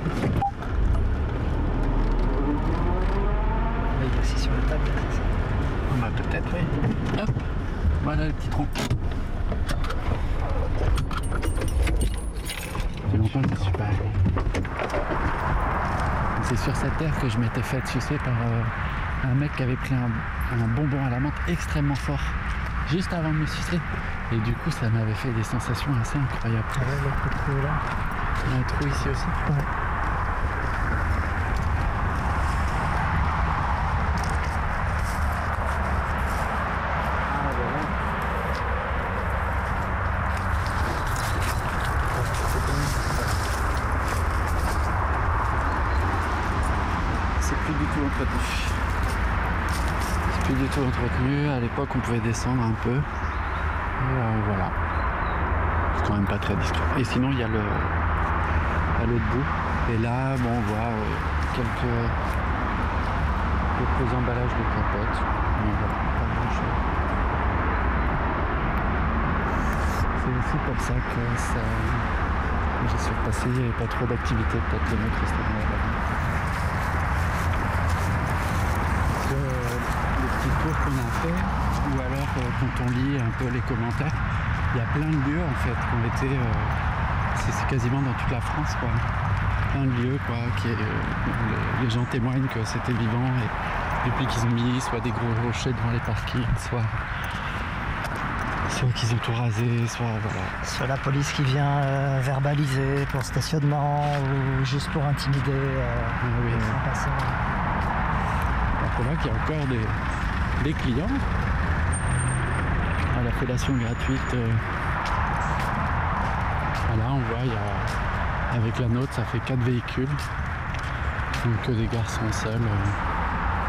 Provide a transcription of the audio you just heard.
Il est assis sur la table, c'est ça? Bah peut-être, oui. Hop, voilà le petit trou. C'est longtemps que je suis pas allé. C'est sur cette terre que je m'étais fait sucer par un mec qui avait pris un bonbon à la menthe extrêmement fort juste avant de me sucer. Et du coup ça m'avait fait des sensations assez incroyables. Ah ouais, le trou là. Il y a un trou ici aussi. Ouais. C'est plus du tout entretenu. C'est plus du tout entretenu. À l'époque, on pouvait descendre un peu. Et voilà. C'est quand même pas très discret. Et sinon, il y a à l'autre bout. Et là, bon, on voit quelques emballages de capotes. Mais voilà, pas grand chose. C'est aussi pour ça que ça... J'ai surpassé, il n'y avait pas trop d'activité. Peut-être les mecs restaient là-bas. Les petits tours qu'on a fait, ou alors quand on lit un peu les commentaires, il y a plein de lieux en fait qui ont été, c'est quasiment dans toute la France quoi, plein de lieux quoi, les gens témoignent que c'était vivant et depuis qu'ils ont mis soit des gros rochers devant les parkings, soit qu'ils ont tout rasé, soit voilà. Soit la police qui vient verbaliser pour stationnement ou juste pour intimider oui. les passants. On voit qu'il y a encore des clients à la fellation gratuite. Voilà, on voit, avec la nôtre, ça fait 4 véhicules. Donc que des garçons seuls.